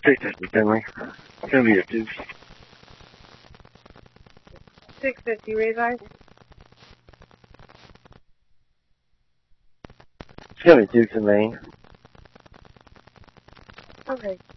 650, Finley. It's going to be a deuce. 650, raise eyes. It's going to be deuce in Maine. Okay.